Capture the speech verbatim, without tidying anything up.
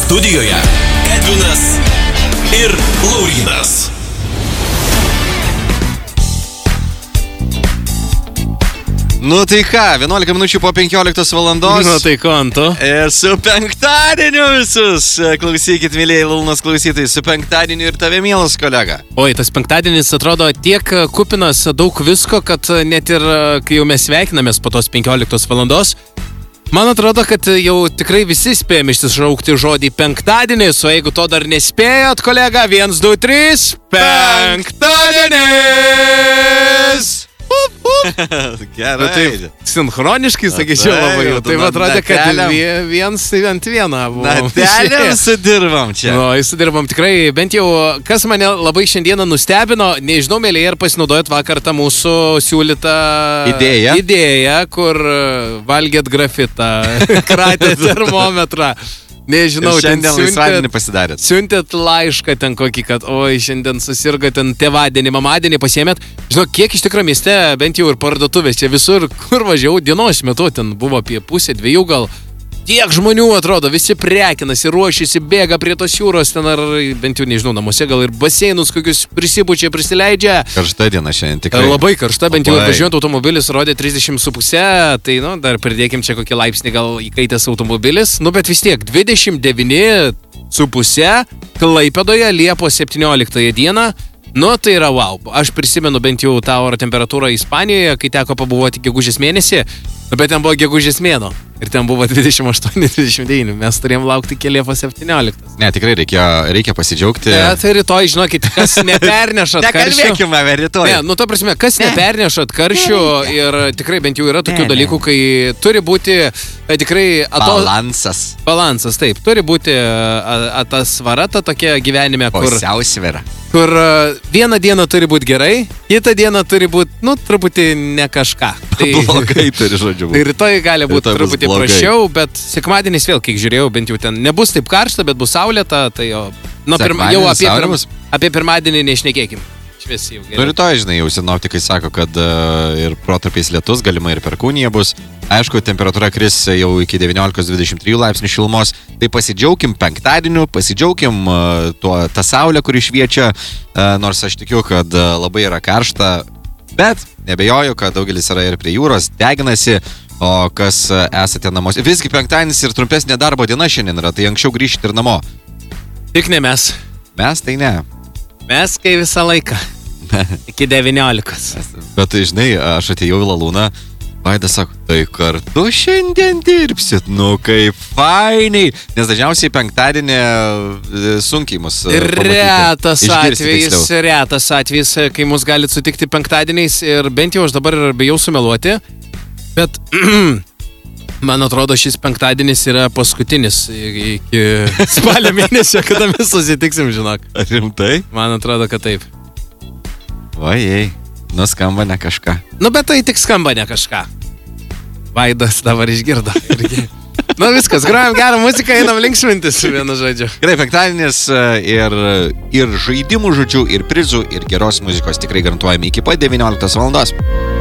Studijoje Edvinas ir Laurynas. Nu tai ką, vienuolika minučių po penkioliktos valandos. Nu tai konto. Ir su penktadieniu visus. Klausykit, mėlyjei Laurynas klausytojai, su penktadieniu ir tave, mielas kolega. Oi, tas penktadienis atrodo tiek kupinas daug visko, kad net ir kai jau mes sveikinamės po tos penkioliktos valandos, man atrodo, kad jau tikrai visi spėjom išsišaukti žodį penktadienis, o jeigu to dar nespėjot, kolega, vienas, du, trys, penktadienis! Gerai. Taip, sinchroniškai, sakyčiau, labai jau. Tai atrodė, kad viens ant vieną buvo. Natelėm sudirbam čia. Nu, sudirbam tikrai, bent jau, kas mane labai šiandieną nustebino, nežinau, mėlyje, ar pasinaudojot vakar tą mūsų siūlytą idėją, idėją kur valgėt grafitą, kratėt termometrą. Nežinau, šiandien laisvadienį pasidarėt. Siuntėt laišką ten kokį, kad oi, šiandien susirgo ten tėvadienį, mamadienį pasiėmėt. Žinau, kiek iš tikrųjų mieste, bent jau ir parduotuvės, čia visur, kur važiavau dienos metu, ten buvo apie pusę, dviejų gal. Tiek žmonių atrodo, visi prekinasi, ruošiasi, bėga prie tos jūros, ten ar bent jau, nežinau, namuose gal ir baseinus kokius prisibučia, prisileidžia. Karšta diena šiandien tikrai. Labai karšta, bent jau važiuojant automobilis rodė trisdešimt su puse, tai, nu, dar pridėkim čia kokį laipsnį gal įkaitęs automobilis. Nu, bet vis tiek, dvidešimt devyni su puse Klaipėdoje Liepos septynioliktąją dieną. Nu, tai yra wow. Aš prisimenu bent jau tą oro temperatūrą Ispanijoje, kai teko pabuvoti gegužės mėnesį, bet ten buvo gegužės mėno. Ir ten buvo dvidešimt aštuoni dvidešimt devyni. Mes turėjom laukti iki Liepos septynioliktos. Ne, tikrai reikia, reikia pasidžiaugti. Ne, tai rytoj, žinokit, kas nepernešat karščių. Nekalbėkime apie rytoj. Ne, nu, to prasme, kas ne. nepernešat karščių ir tikrai bent jau yra tokių ne, dalykų, kai turi būti tikrai... Ato... Balansas. Balansas, taip. Turi būti atasvara ta tokia gyvenime, kur... Pusiausvyra. Kur vieną dieną turi būti gerai, kitą dieną turi būti, nu, truputį ne kažką. Tai, blogai turi, žodžiu. Tai rytoj gali būti truputį prašiau, bet sekmadienis vėl, kiek žiūrėjau, bent jau ten nebus taip karšta, bet bus saulėta, tai jau, nu, pirma, jau apie, pirma, apie pirmadienį neišnekėkim. Šviesi jau gerai. Nu, rytoj, žinai, jau sinoptikai sako, kad uh, ir protarpiais lietus, galima ir perkūnija bus. Aišku, temperatūra kris jau iki devyniolikos dvidešimt trijų laipsnių šilumos. Tai pasidžiaugim penktadieniu, pasidžiaugim uh, tuo, tą saulę, kuri šviečia, uh, nors aš tikiu, kad uh, labai yra karšta, bet nebejoju, kad daugelis yra ir prie jūros, deginasi, o kas uh, esate namuose. Visgi penktadienis ir trumpesnė darbo diena šiandien yra, tai anksčiau grįžti ir namo. Tik ne mes. Mes tai ne. Mes kai visą laiką. Iki devyniolikos. Bet, žinai, aš atėjau į Lalūną, Vaidas sako, tai kartu šiandien dirbsit, nu kaip fainiai, nes dažniausiai penktadienį sunkiai mus pamatyti. Retas atvejis, retas atvejis, kai mus galit sutikti penktadieniais ir bent jau aš dabar bijau sumeluoti, bet man atrodo šis penktadienis yra paskutinis iki spalio mėnesio, kada mes susitiksim, žinok. Rimtai? Man atrodo, kad taip. Vajei, nu skamba ne kažką. Nu, bet tai tik skamba ne kažką. Vaidas dabar išgirdo. Irgi. Nu, viskas, grojam gerą muziką, einam linksmintis vienu žodžiu. Gerai, penktadienis ir, ir žaidimų žodžių, ir prizų, ir geros muzikos tikrai garantuojame iki pat devynioliktos valandos.